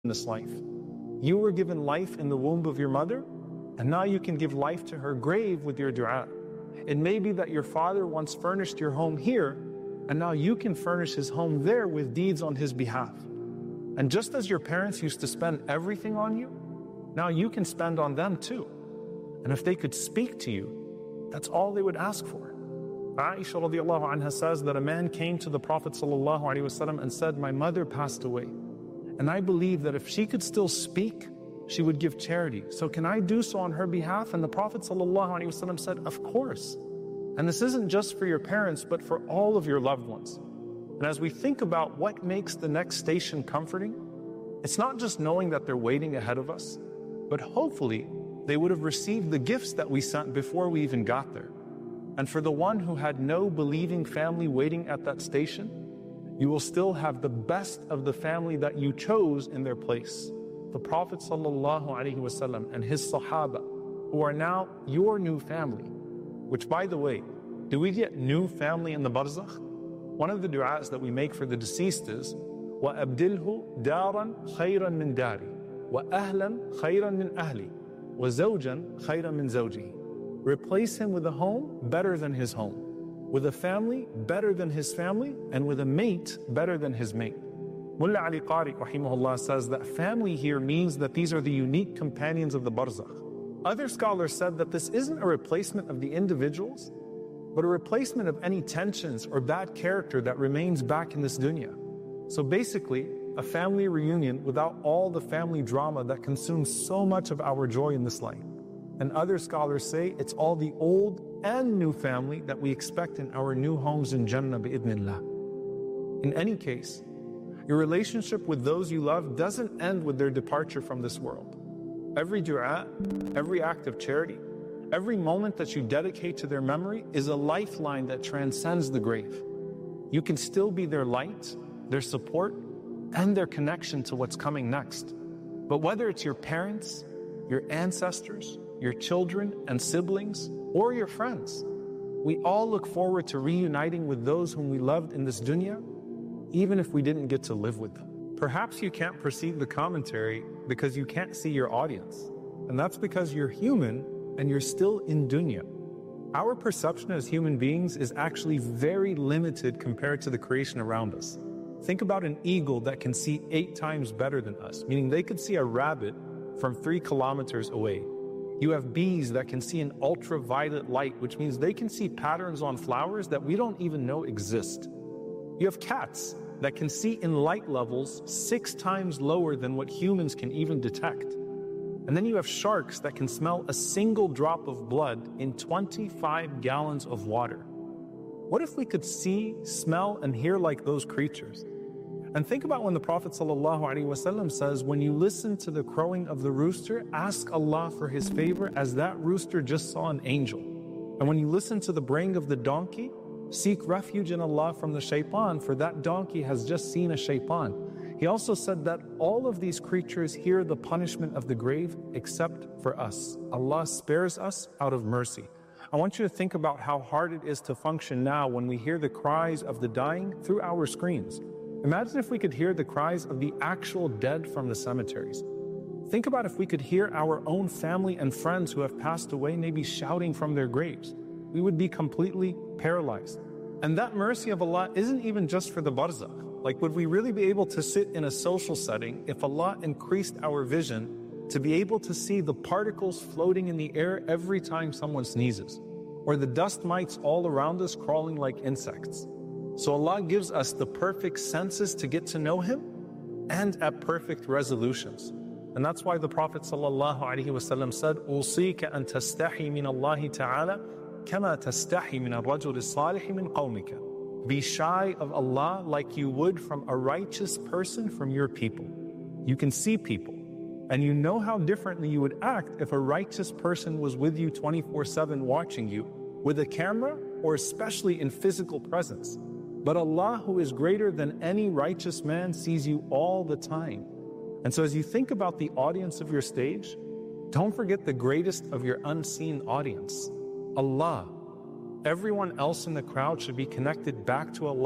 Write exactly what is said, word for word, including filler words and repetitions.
this life. You were given life in the womb of your mother, and now you can give life to her grave with your dua. It may be that your father once furnished your home here, and now you can furnish his home there with deeds on his behalf. And just as your parents used to spend everything on you, now you can spend on them too. And if they could speak to you, that's all they would ask for. Aisha radiallahu anha says that a man came to the Prophet sallallahu alaihi wasallam and said, my mother passed away, and I believe that if she could still speak, she would give charity. So can I do so on her behalf? And the Prophet sallallahu alaihi wasallam said, of course. And this isn't just for your parents, but for all of your loved ones. And as we think about what makes the next station comforting, it's not just knowing that they're waiting ahead of us, but hopefully they would have received the gifts that we sent before we even got there. And for the one who had no believing family waiting at that station, you will still have the best of the family that you chose in their place. The Prophet sallallahu alaihi wasallam and his Sahaba, who are now your new family. Which, by the way, do we get new family in the barzakh? One of the du'as that we make for the deceased is وَأَبْدِلْهُ دَارًا خَيْرًا مِنْ دَارِي وَأَهْلًا خَيْرًا مِنْ أَهْلِي وَزَوْجًا خَيْرًا مِنْ زَوْجِهِ. Replace him with a home better than his home, with a family better than his family, and with a mate better than his mate. Mullah Ali Qari rahimahullah says that family here means that these are the unique companions of the barzakh. Other scholars said that this isn't a replacement of the individuals, but a replacement of any tensions or bad character that remains back in this dunya. So basically, a family reunion without all the family drama that consumes so much of our joy in this life. And other scholars say it's all the old and new family that we expect in our new homes in Jannah bi'idhnillah. In any case, your relationship with those you love doesn't end with their departure from this world. Every dua, every act of charity, every moment that you dedicate to their memory is a lifeline that transcends the grave. You can still be their light, their support, and their connection to what's coming next. But whether it's your parents, your ancestors, your children and siblings, or your friends, we all look forward to reuniting with those whom we loved in this dunya, even if we didn't get to live with them. Perhaps you can't perceive the commentary because you can't see your audience. And that's because you're human and you're still in dunya. Our perception as human beings is actually very limited compared to the creation around us. Think about an eagle that can see eight times better than us, meaning they could see a rabbit from three kilometers away. You have bees that can see in ultraviolet light, which means they can see patterns on flowers that we don't even know exist. You have cats that can see in light levels six times lower than what humans can even detect. And then you have sharks that can smell a single drop of blood in twenty-five gallons of water. What if we could see, smell, and hear like those creatures? And think about when the Prophet ﷺ says, when you listen to the crowing of the rooster, ask Allah for His favor as that rooster just saw an angel. And when you listen to the braying of the donkey, seek refuge in Allah from the shaitan, for that donkey has just seen a shaitan. He also said that all of these creatures hear the punishment of the grave except for us. Allah spares us out of mercy. I want you to think about how hard it is to function now when we hear the cries of the dying through our screens. Imagine if we could hear the cries of the actual dead from the cemeteries. Think about if we could hear our own family and friends who have passed away maybe shouting from their graves. We would be completely paralyzed. And that mercy of Allah isn't even just for the barzakh. Like, would we really be able to sit in a social setting if Allah increased our vision to be able to see the particles floating in the air every time someone sneezes, or the dust mites all around us crawling like insects? So Allah gives us the perfect senses to get to know Him and at perfect resolutions. And that's why the Prophet ﷺ said, أُوصِيكَ أَن تَسْتَحِي مِنَ اللَّهِ تَعَالَى كَمَا تَسْتَحِي مِنَ الرَّجُلِ الصَّالِحِ مِنْ قَوْمِكَ. Be shy of Allah like you would from a righteous person from your people. You can see people, and you know how differently you would act if a righteous person was with you twenty-four seven watching you, with a camera or especially in physical presence. But Allah, who is greater than any righteous man, sees you all the time. And so as you think about the audience of your stage, don't forget the greatest of your unseen audience, Allah. Everyone else in the crowd should be connected back to Allah.